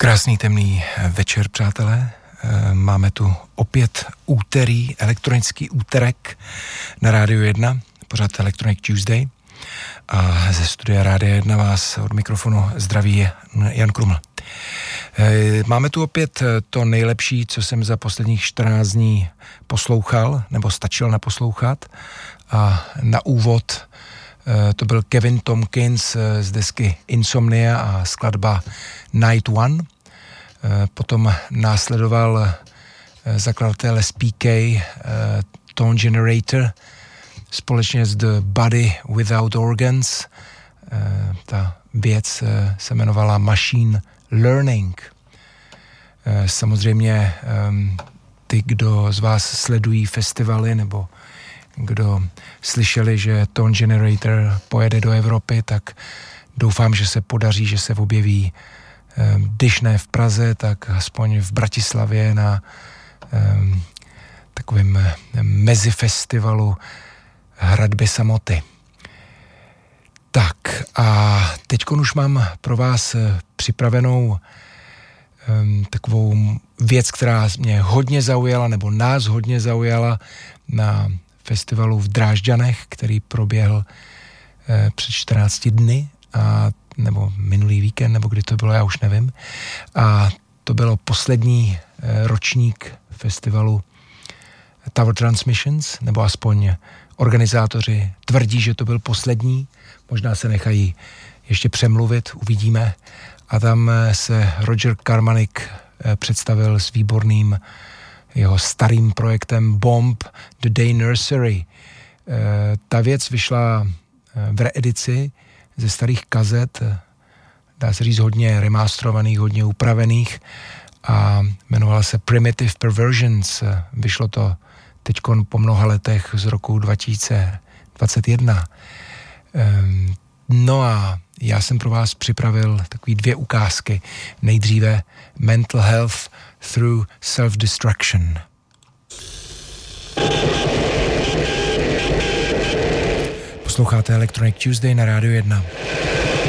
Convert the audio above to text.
Krásný temný večer, přátelé. Máme tu opět úterý, elektronický úterek na Rádiu 1, pořád Electronic Tuesday. A ze studia Rádia 1 vás od mikrofonu zdraví Jan Kruml. Máme tu opět to nejlepší, co jsem za posledních 14 dní poslouchal, nebo stačil naposlouchat. A na úvod to byl Kevin Tompkins z desky Insomnia a skladba Night One. Potom následoval zakladatel SPK Tone Generator společně s The Body Without Organs. Ta věc se jmenovala Machine Learning. Samozřejmě ty, kdo z vás sledují festivaly nebo kdo slyšeli, že Tone Generator pojede do Evropy, tak doufám, že se podaří, že se objeví, když ne v Praze, tak aspoň v Bratislavě na takovém mezifestivalu Hradby samoty. Tak a teďkon už mám pro vás připravenou takovou věc, která mě hodně zaujala, nebo nás hodně zaujala na festivalu v Drážďanech, který proběhl před 14 dny, nebo minulý víkend, nebo kdy to bylo, já už nevím. A to bylo poslední ročník festivalu Tower Transmissions, nebo aspoň organizátoři tvrdí, že to byl poslední. Možná se nechají ještě přemluvit, uvidíme. A tam se Roger Carmack představil s výborným jeho starým projektem Bomb The Day Nursery. Ta věc vyšla v reedici ze starých kazet, dá se říct hodně remasterovaných, hodně upravených a jmenovala se Primitive Perversions. Vyšlo to teďkon po mnoha letech z roku 2021. No a já jsem pro vás připravil takový 2 ukázky. Nejdříve Mental Health Through Self-Destruction. Posloucháte Electronic Tuesday na Rádiu 1.